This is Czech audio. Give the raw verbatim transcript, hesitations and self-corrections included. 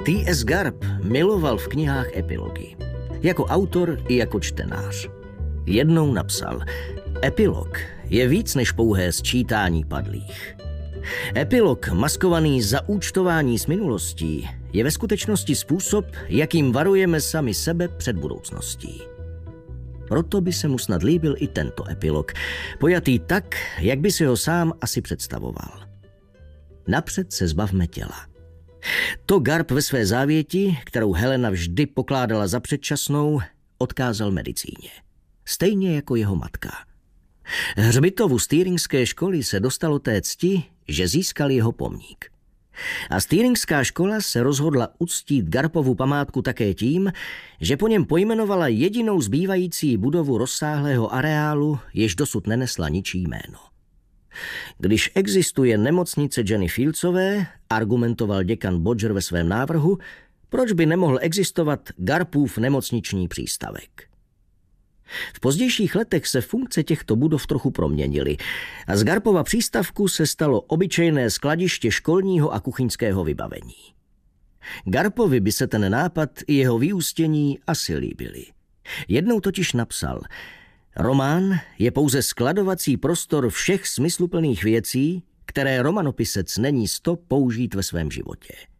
T S. Garp miloval v knihách epilogy. Jako autor i jako čtenář. Jednou napsal: epilog je víc než pouhé sčítání padlých. Epilog, maskovaný za účtování s minulostí, je ve skutečnosti způsob, jakým varujeme sami sebe před budoucností. Proto by se mu snad líbil i tento epilog, pojatý tak, jak by si ho sám asi představoval. Napřed se zbavme těla. To Garp ve své závěti, kterou Helena vždy pokládala za předčasnou, odkázal medicíně. Stejně jako jeho matka. Hřbitovu Stirlingské školy se dostalo té cti, že získal jeho pomník. A Stirlingská škola se rozhodla uctít Garpovu památku také tím, že po něm pojmenovala jedinou zbývající budovu rozsáhlého areálu, jež dosud nenesla ničí jméno. Když existuje nemocnice Jenny Fieldsové, argumentoval děkan Bodger ve svém návrhu, proč by nemohl existovat Garpův nemocniční přístavek. V pozdějších letech se funkce těchto budov trochu proměnily a z Garpova přístavku se stalo obyčejné skladiště školního a kuchyňského vybavení. Garpovi by se ten nápad i jeho vyústění asi líbily. Jednou totiž napsal: román je pouze skladovací prostor všech smysluplných věcí, které romanopisec není sto použít ve svém životě.